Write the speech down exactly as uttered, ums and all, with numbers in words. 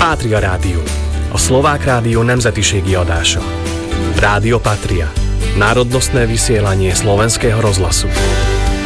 Pátria Rádió, a Szlovák rádió nemzetiségi adása. Rádio Patria, národnostné vysielanie slovenského rozhlasu.